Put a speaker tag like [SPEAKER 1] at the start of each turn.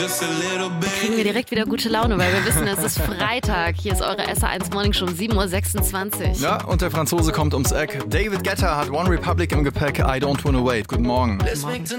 [SPEAKER 1] Kriegen wir direkt wieder gute Laune, weil wir wissen, es ist Freitag. Hier ist eure SR1 Morning Show, 7.26 Uhr.
[SPEAKER 2] Ja, und der Franzose kommt ums Eck. David Guetta hat One Republic im Gepäck. I don't wanna wait. Guten Morgen.
[SPEAKER 1] Morgen.